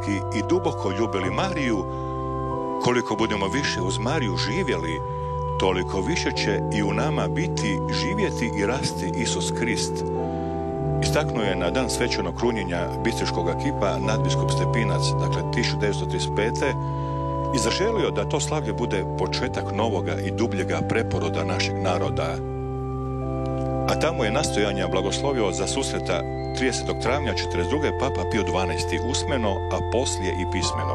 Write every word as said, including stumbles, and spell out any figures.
istinski i duboko ljubili Mariju, koliko budemo više uz Mariju živjeli, toliko više će i u nama biti, živjeti i rasti Isus Krist. Istaknuo je na dan svečanog krunjenja bistriškog kipa nadbiskup Stepinac, dakle tisuću devetsto trideset pete. i zaželio da to slavlje bude početak novoga i dubljega preporoda našeg naroda. A tamo je nastojanja blagoslovio za susreta tridesetog travnja četrdeset druge papa Pio dvanaesti usmeno, a poslije i pismeno.